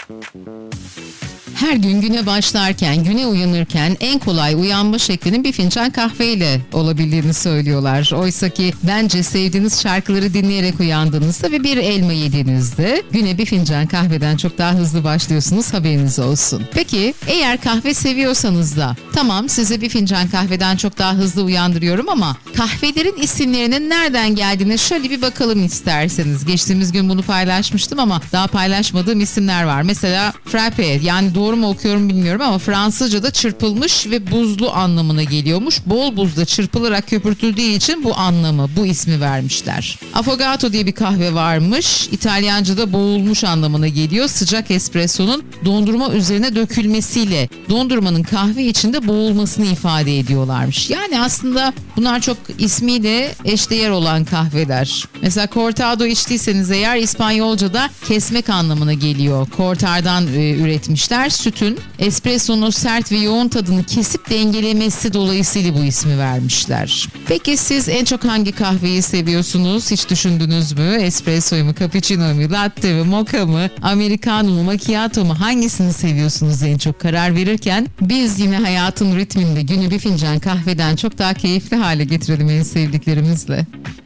Her gün güne başlarken, güne uyanırken en kolay uyanma şeklinin bir fincan kahveyle olabildiğini söylüyorlar. Oysa ki bence sevdiğiniz şarkıları dinleyerek uyandığınızda ve bir elma yediğinizde güne bir fincan kahveden çok daha hızlı başlıyorsunuz, haberiniz olsun. Peki eğer kahve seviyorsanız da tamam, size bir fincan kahveden çok daha hızlı uyandırıyorum ama kahvelerin isimlerinin nereden geldiğine şöyle bir bakalım isterseniz. Geçtiğimiz gün bunu paylaşmıştım ama daha paylaşmadığım isimler var. Mesela frappe, yani doğru mu okuyorum bilmiyorum ama Fransızca'da çırpılmış ve buzlu anlamına geliyormuş. Bol buzda çırpılarak köpürtüldüğü için bu anlamı, bu ismi vermişler. Affogato diye bir kahve varmış. İtalyanca'da boğulmuş anlamına geliyor. Sıcak espressonun dondurma üzerine dökülmesiyle dondurmanın kahve içinde boğulmasını ifade ediyorlarmış. Yani aslında bunlar çok ismiyle eşdeğer olan kahveler. Mesela cortado içtiyseniz eğer İspanyolca'da kesmek anlamına geliyor. Cortar'dan üretmişler. Sütün espressonun sert ve yoğun tadını kesip dengelemesi dolayısıyla bu ismi vermişler. Peki siz en çok hangi kahveyi seviyorsunuz? Hiç düşündünüz mü? Espressoyu mu, cappuccino mu, latte mi, mocha mı, americano mu, macchiato mu? Hangisini seviyorsunuz en çok? Karar verirken biz yine hayatın ritminde günü bir fincan kahveden çok daha keyifli hale getirelim en sevdiklerimizle.